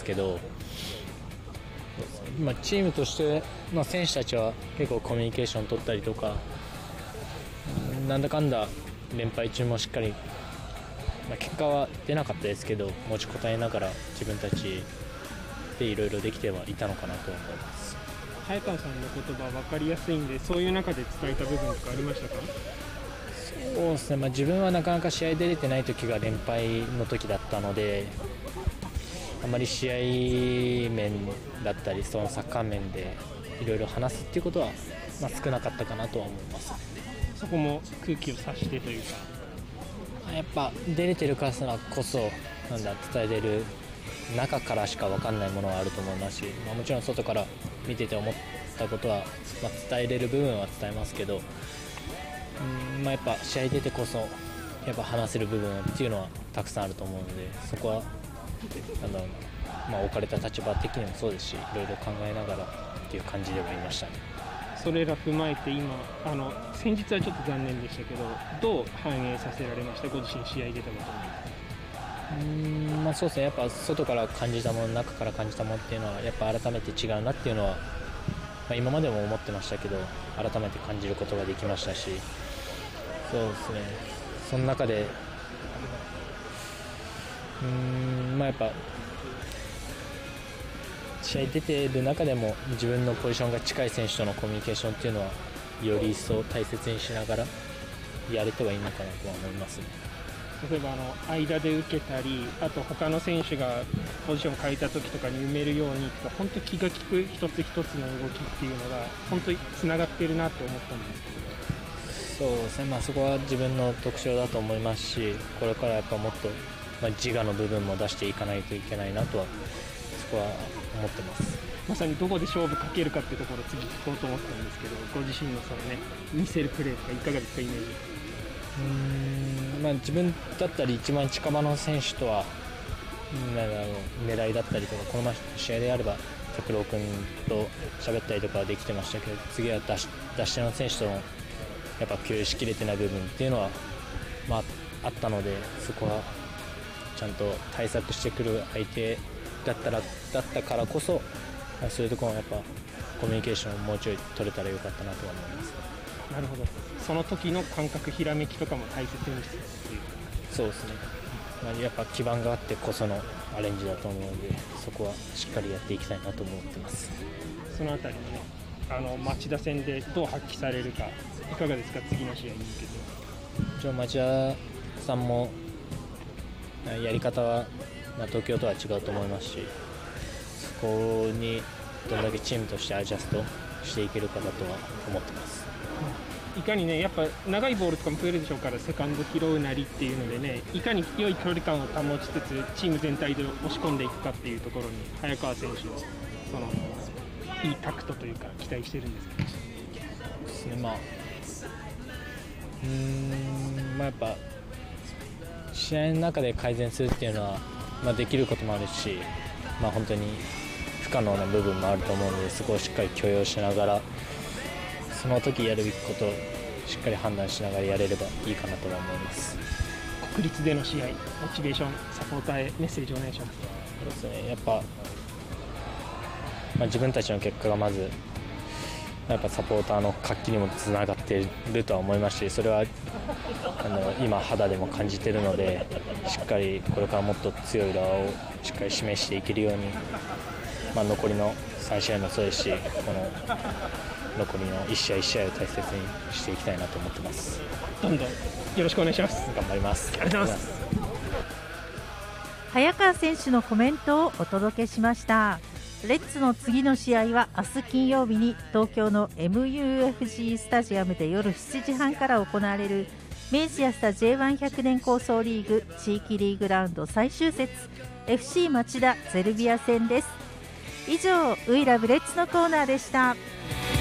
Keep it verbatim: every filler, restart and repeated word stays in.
けど、まあ、チームとしての選手たちは結構コミュニケーション取ったりとか、なんだかんだ連敗中もしっかり、まあ、結果は出なかったですけど持ちこたえながら自分たちでいろいろできてはいたのかなと思います。 早川さんの言葉分かりやすいんで、そういう中で伝えた部分とかありましたか？ そうですね、まあ、自分はなかなか試合出れてない時が連敗の時だったので、あまり試合面だったりそのサッカー面でいろいろ話すっていうことは、まあ、少なかったかなとは思います。 そこも空気を察してというか、 やっぱ出れてるからこそなんだ伝えれる、中からしか分かんないものはあると思いますし、まあ、もちろん外から見てて思ったことは、まあ、伝えれる部分は伝えますけど、うん、まあ、やっぱ試合出てこそやっぱ話せる部分っていうのはたくさんあると思うので、そこはなんだろうな、まあ、置かれた立場的にもそうですし、いろいろ考えながらっていう感じではいましたね。 それら踏まえて今あの先日はちょっと残念でしたけど、どう反映させられました？ご自身試合出たことに。 うーん、まあ、そうですね、やっぱ外から感じたもの、中から感じたものっていうのはやっぱ改めて違うなっていうのは、まあ、今までも思ってましたけど改めて感じることができましたし、そうですね、その中でうーん、まあ、やっぱ試合出ている中でも自分のポジションが近い選手とのコミュニケーションっていうのはより一層大切にしながらやれてはいいのかなとは思いますね。 例えばあの間で受けたり、あと他の選手がポジションを変えた時とかに埋めるようにとか、本当気が利く一つ一つの動きっていうのが本当につながってるなと思ったんですけど。 そうですね、まあ、そこは自分の特徴だと思いますし、これからやっぱもっと、まあ、自我の部分も出していかないといけないなとはそこは思ってます。 まさにどこで勝負かけるかっていうところを次聞こうと思ったんですけど、ご自身のそのね見せるプレーとかいかがですか、イメージ。 うーん、まあ、自分だったり一番近場の選手とはなんだろう、狙いだったりとか、この試合であれば拓郎君と喋ったりとかはできてましたけど、次は出し出し手の選手とのやっぱ共有しきれてない部分っていうのは、まあ、あったので、そこはちゃんと対策してくる相手だったらだったからこそ、そういうところはやっぱコミュニケーションをもうちょい取れたらよかったなとは思います。 なるほど、その時の感覚、ひらめきとかも大切にしてっていう。 そうですね、まあ、やっぱ基盤があってこそのアレンジだと思うので、そこはしっかりやっていきたいなと思ってます。 そのあたりもね、あの町田戦でどう発揮されるか、いかがですか、次の試合に向けて。 一応町田さんもやり方は、まあ、東京とは違うと思いますし、そこにどれだけチームとしてアジャストしていけるかだとは思ってます。 いかにね、やっぱ長いボールとかも増えるでしょうから、セカンド拾うなりっていうのでね、いかに良い距離感を保ちつつチーム全体で押し込んでいくかっていうところに早川選手はそのいいタクトというか期待してるんですけど。 そうですね、まあうーん、まあ、やっぱ試合の中で改善するっていうのは、まあ、できることもあるし、まあ、本当に不可能な部分もあると思うので、そこをしっかり許容しながら、その時やるべきことをしっかり判断しながらやれればいいかなとは思います。 国立での試合、モチベーション、サポーターへメッセージをお願いします。 そうですね、やっぱ、まあ、自分たちの結果がまずやっぱサポーターの活気にもつながっているとは思いますし、それはあの今肌でも感じているので、しっかりこれからもっと強い裏をしっかり示していけるように、まあ、残りのさん試合もそうですし、この残りのいち試合いち試合を大切にしていきたいなと思ってます。 どんどんよろしくお願いします。 頑張ります。 ありがとうございます。 早川選手のコメントをお届けしました。レッツの次の試合は明日金曜日に東京の エムユーエフジー スタジアムで夜しちじはんから行われる明治安田 ジェイワンひゃく 年構想リーグ地域リーグラウンド最終節 エフシー 町田ゼルビア戦です。以上、ウイラブレッツのコーナーでした。